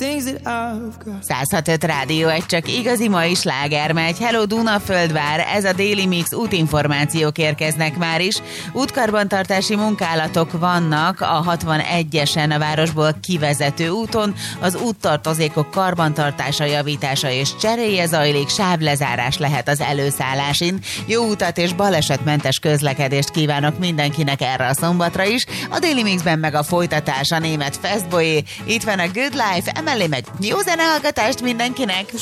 106.5 Rádió, egy csak igazi mai sláger megy. Hello Dunaföldvár, ez a Daily Mix, útinformációk érkeznek már is. Útkarbantartási munkálatok vannak a 61-esen a városból kivezető úton. Az úttartozékok karbantartása, javítása és cseréje zajlik, sávlezárás lehet az előszállásin. Jó utat és balesetmentes közlekedést kívánok mindenkinek erre a szombatra is. A Daily Mixben meg a folytatás, a német Fastboy. Itt van a Good Life, emellé meg jó zenehallgatást mindenkinek!